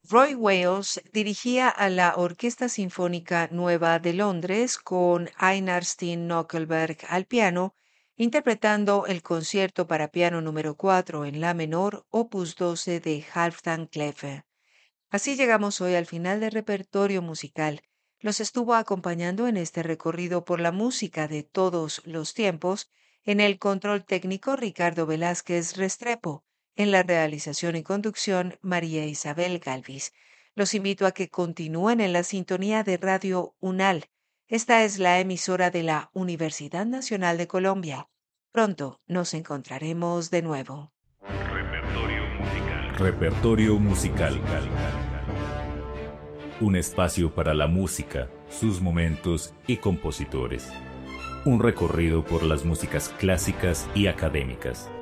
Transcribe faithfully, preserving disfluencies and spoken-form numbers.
Roy Wales dirigía a la Orquesta Sinfónica Nueva de Londres con Einar Steen Knockelberg al piano, interpretando el concierto para piano número cuatro en la menor, opus doce de Halfdan Cleve. Así llegamos hoy al final del repertorio musical. Los estuvo acompañando en este recorrido por la música de todos los tiempos, en el control técnico Ricardo Velázquez Restrepo, en la realización y conducción María Isabel Galvis. Los invito a que continúen en la sintonía de Radio UNAL. Esta es la emisora de la Universidad Nacional de Colombia. Pronto nos encontraremos de nuevo. Repertorio musical. Repertorio musical. Un espacio para la música, sus momentos y compositores. Un recorrido por las músicas clásicas y académicas.